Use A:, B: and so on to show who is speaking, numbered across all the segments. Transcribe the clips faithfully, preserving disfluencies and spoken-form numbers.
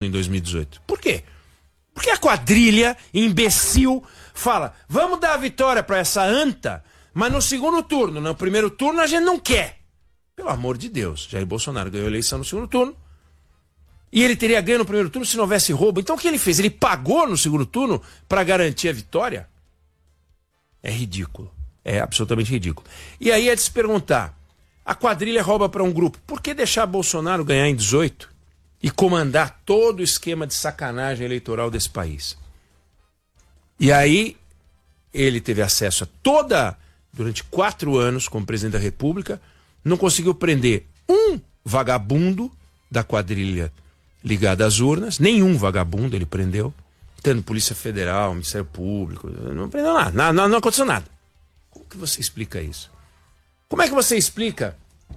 A: em dois mil e dezoito. Por quê? Porque a quadrilha, imbecil, fala, vamos dar a vitória para essa anta, mas no segundo turno, no primeiro turno a gente não quer. Pelo amor de Deus, Jair Bolsonaro ganhou a eleição no segundo turno, e ele teria ganho no primeiro turno se não houvesse roubo. Então o que ele fez? Ele pagou no segundo turno para garantir a vitória? É ridículo. É absolutamente ridículo. E aí é de se perguntar, a quadrilha rouba para um grupo, por que deixar Bolsonaro ganhar em dezoito e comandar todo o esquema de sacanagem eleitoral desse país? E aí ele teve acesso a toda, durante quatro anos como presidente da República, não conseguiu prender um vagabundo da quadrilha ligada às urnas, nenhum vagabundo ele prendeu, tendo Polícia Federal, Ministério Público, não prendeu nada, não, não aconteceu nada. Como que você explica isso? Como é que você explica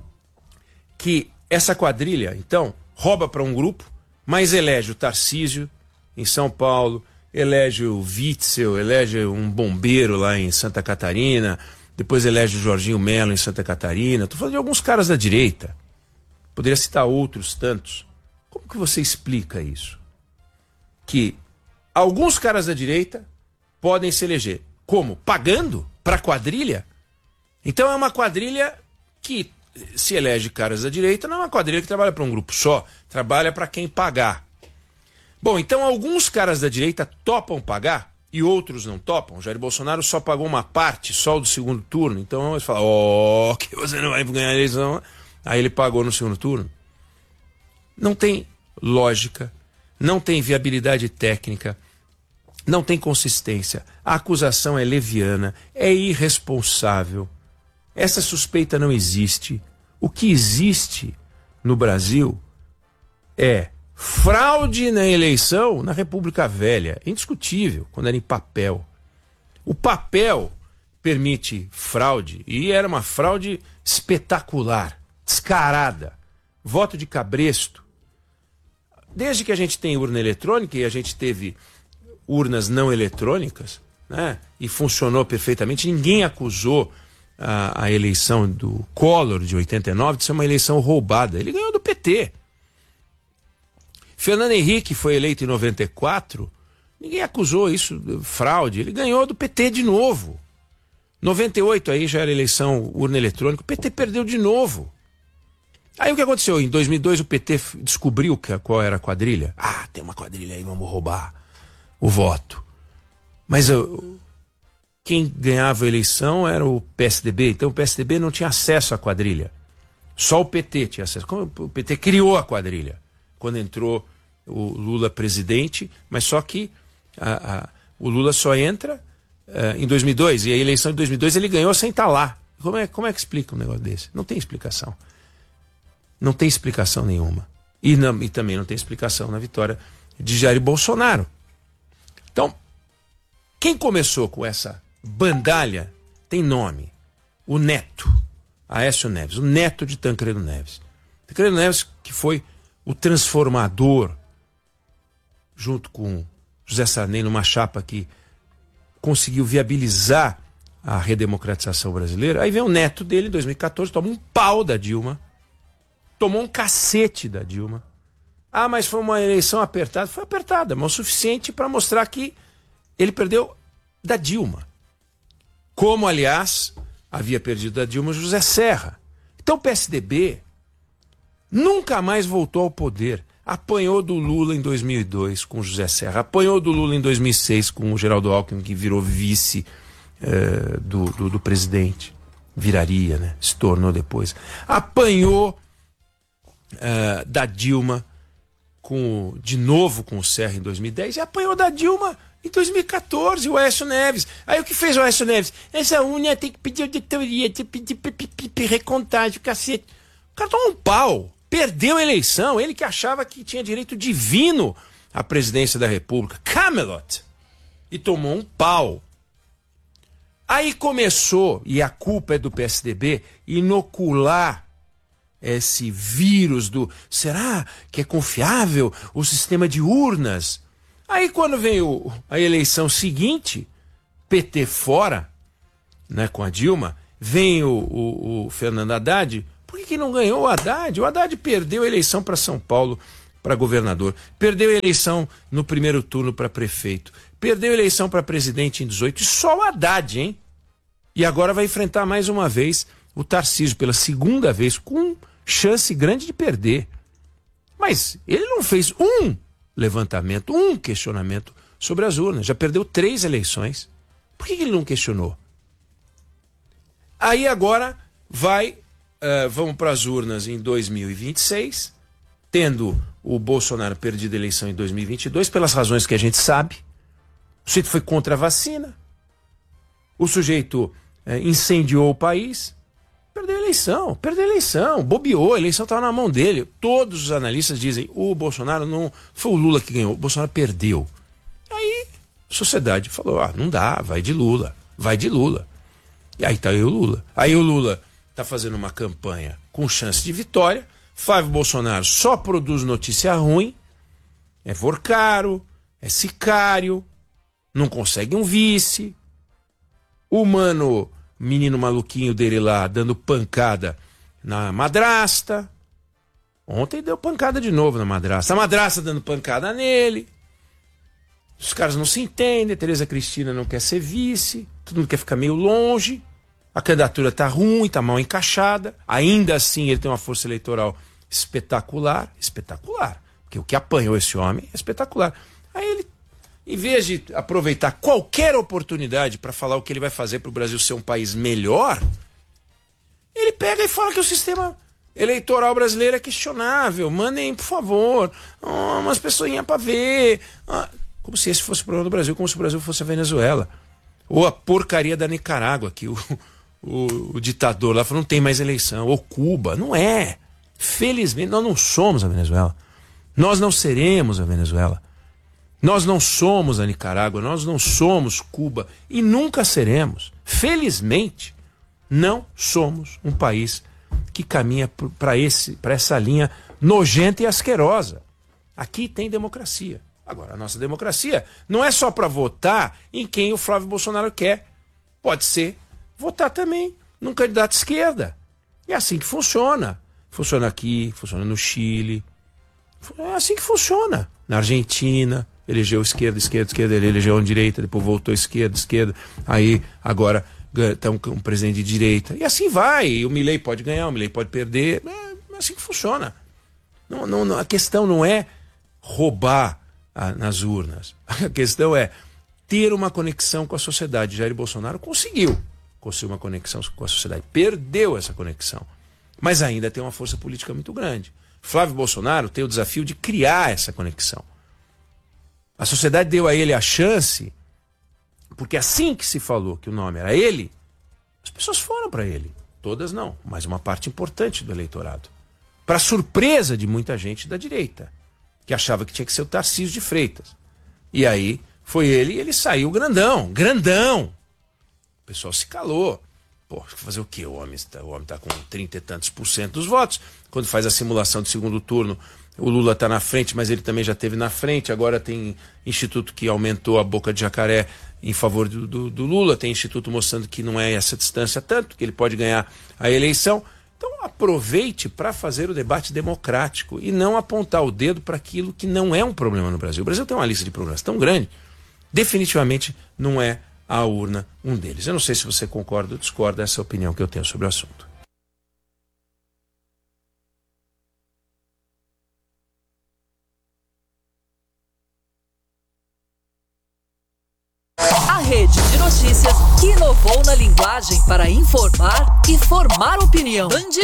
A: que essa quadrilha, então, rouba para um grupo, mas elege o Tarcísio em São Paulo, elege o Witzel, elege um bombeiro lá em Santa Catarina, depois elege o Jorginho Mello em Santa Catarina. Estou falando de alguns caras da direita. Poderia citar outros tantos. Como que você explica isso? Que alguns caras da direita podem se eleger. Como? Pagando para a quadrilha? Então é uma quadrilha que se elege caras da direita, não é uma quadrilha que trabalha para um grupo só, trabalha para quem pagar. Bom, então alguns caras da direita topam pagar e outros não topam. Jair Bolsonaro só pagou uma parte, só o do segundo turno. Então eles falam, ó, oh, que você não vai ganhar a eleição. Aí ele pagou no segundo turno. Não tem lógica, não tem viabilidade técnica, não tem consistência. A acusação é leviana, é irresponsável. Essa suspeita não existe. O que existe no Brasil é fraude na eleição na República Velha. É indiscutível, quando era em papel. O papel permite fraude, e era uma fraude espetacular, descarada. Voto de cabresto. Desde que a gente tem urna eletrônica, e a gente teve urnas não eletrônicas, né, e funcionou perfeitamente, ninguém acusou a, a eleição do Collor de oitenta e nove de ser uma eleição roubada. Ele ganhou do P T. Fernando Henrique foi eleito em noventa e quatro, ninguém acusou isso de fraude, ele ganhou do P T de novo. noventa e oito aí já era eleição urna eletrônica, o P T perdeu de novo. Aí o que aconteceu? Em dois mil e dois o P T descobriu que, qual era a quadrilha. Ah, tem uma quadrilha aí, vamos roubar o voto. Mas uh, quem ganhava a eleição era o P S D B, então o P S D B não tinha acesso à quadrilha. Só o P T tinha acesso. O P T criou a quadrilha quando entrou o Lula presidente, mas só que a, a, o Lula só entra uh, em dois mil e dois, e a eleição de dois mil e dois ele ganhou sem estar lá. Como é, como é que explica um negócio desse? Não tem explicação. Não tem explicação nenhuma. E, não, e também não tem explicação na vitória de Jair Bolsonaro. Então, quem começou com essa bandalha tem nome. O neto, Aécio Neves, o neto de Tancredo Neves. Tancredo Neves que foi o transformador, junto com José Sarney, numa chapa que conseguiu viabilizar a redemocratização brasileira. Aí vem o neto dele, em dois mil e quatorze, toma um pau da Dilma, tomou um cacete da Dilma. Ah, mas foi uma eleição apertada. Foi apertada, mas o suficiente para mostrar que ele perdeu da Dilma. Como, aliás, havia perdido da Dilma José Serra. Então o P S D B nunca mais voltou ao poder. Apanhou do Lula em dois mil e dois com José Serra. Apanhou do Lula em dois mil e seis com o Geraldo Alckmin, que virou vice eh, do, do, do presidente. Viraria, né? Se tornou depois. Apanhou Uh, da Dilma com, de novo com o Serra em dois mil e dez, e apanhou da Dilma em dois mil e quatorze, o Aécio Neves. Aí o que fez o Aécio Neves? Essa unha tem que pedir auditoria, tem que pedir recontagem, cacete. O cara tomou um pau, perdeu a eleição, ele que achava que tinha direito divino à presidência da República, Camelot, e tomou um pau. Aí começou, e a culpa é do P S D B, inocular esse vírus do será que é confiável o sistema de urnas? Aí quando vem o, a eleição seguinte, P T fora, né, com a Dilma, vem o, o, o Fernando Haddad. Por que, que não ganhou o Haddad? O Haddad perdeu a eleição para São Paulo para governador, perdeu a eleição no primeiro turno para prefeito, perdeu a eleição para presidente em dezoito, e só o Haddad, hein? E agora vai enfrentar mais uma vez o Tarcísio, pela segunda vez, com chance grande de perder. Mas ele não fez um levantamento, um questionamento sobre as urnas. Já perdeu três eleições. Por que ele não questionou? Aí agora vai, uh, vamos para as urnas em dois mil e vinte e seis, tendo o Bolsonaro perdido a eleição em dois mil e vinte e dois, pelas razões que a gente sabe. O sujeito foi contra a vacina, o sujeito uh, incendiou o país, perdeu a eleição, perdeu a eleição, bobeou, a eleição estava na mão dele. Todos os analistas dizem, o Bolsonaro não, foi o Lula que ganhou, o Bolsonaro perdeu. Aí a sociedade falou, ah, não dá, vai de Lula, vai de Lula. E aí tá aí o Lula. Aí o Lula tá fazendo uma campanha com chance de vitória. Flávio Bolsonaro só produz notícia ruim. É vorcaro, é sicário, não consegue um vice. O mano, menino maluquinho dele lá, dando pancada na madrasta. Ontem deu pancada de novo na madrasta. A madrasta dando pancada nele. Os caras não se entendem. A Tereza Cristina não quer ser vice. Todo mundo quer ficar meio longe. A candidatura tá ruim, tá mal encaixada. Ainda assim ele tem uma força eleitoral espetacular. Espetacular. Porque o que apanhou esse homem é espetacular. Aí ele, em vez de aproveitar qualquer oportunidade para falar o que ele vai fazer para o Brasil ser um país melhor, ele pega e fala que o sistema eleitoral brasileiro é questionável. Mandem, por favor, oh, umas pessoinhas para ver. Ah, como se esse fosse o problema do Brasil, como se o Brasil fosse a Venezuela. Ou a porcaria da Nicarágua, que o, o, o ditador lá falou, não tem mais eleição. Ou Cuba. Não é. Felizmente, nós não somos a Venezuela. Nós não seremos a Venezuela. Nós não somos a Nicarágua. Nós não somos Cuba. E nunca seremos. Felizmente, não somos um país que caminha para esse, para essa linha nojenta e asquerosa. Aqui tem democracia. Agora, a nossa democracia não é só para votar em quem o Flávio Bolsonaro quer. Pode ser votar também num candidato de esquerda. É assim que funciona. Funciona aqui, funciona no Chile. É assim que funciona. Na Argentina, elegeu esquerda, esquerda, esquerda, ele elegeu a direita, depois voltou esquerda, esquerda. Aí, agora, está um, um presidente de direita. E assim vai. E o Milei pode ganhar, o Milei pode perder. É assim que funciona. Não, não, não, a questão não é roubar nas urnas. A questão é ter uma conexão com a sociedade. Jair Bolsonaro conseguiu conseguiu uma conexão com a sociedade, perdeu essa conexão, mas ainda tem uma força política muito grande. Flávio Bolsonaro tem o desafio de criar essa conexão. A sociedade deu a ele a chance, porque assim que se falou que o nome era ele, as pessoas foram para ele. Todas não, mas uma parte importante do eleitorado, para surpresa de muita gente da direita, que achava que tinha que ser o Tarcísio de Freitas. E aí foi ele e ele saiu grandão, grandão. O pessoal se calou. Pô, fazer o quê? O homem está, o homem está com trinta e tantos por cento dos votos. Quando faz a simulação de segundo turno, o Lula está na frente, mas ele também já esteve na frente. Agora tem instituto que aumentou a boca de jacaré em favor do, do, do Lula. Tem instituto mostrando que não é essa distância tanto, que ele pode ganhar a eleição. Então aproveite para fazer o debate democrático e não apontar o dedo para aquilo que não é um problema no Brasil. O Brasil tem uma lista de problemas tão grande, definitivamente não é a urna um deles. Eu não sei se você concorda ou discorda dessa opinião que eu tenho sobre o assunto.
B: A rede de notícias que inovou na linguagem para informar e formar opinião. Band